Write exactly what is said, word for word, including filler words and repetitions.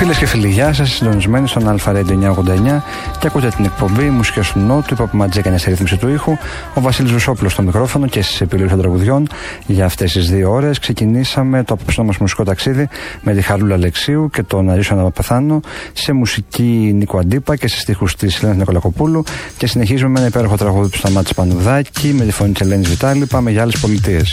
Φίλες και φίλοι, γεια σας, συντονισμένοι στον Αλφα Radio εννιακόσια ογδόντα εννιά και ακούτε την εκπομπή Μουσικές του Νότου. Η Παπαματζέκα είναι στη ρύθμιση του ήχου, ο Βασίλης Βουσόπουλος στο μικρόφωνο και στις επιλογές των τραγουδιών. Για αυτές τις δύο ώρες ξεκινήσαμε το απόψινό μας μουσικό ταξίδι με τη Χαρούλα Αλεξίου και τον Αρίσο Αναπαθάνο σε μουσική Νίκο Αντίπα και σε στίχους της Ελένης Νικολακοπούλου. Και συνεχίζουμε με ένα υπέροχο τραγούδι του Σταμάτη Πανουδάκη με τη φωνή της Ελένης Βιτάλη. Πάμε για άλλες πολιτείες.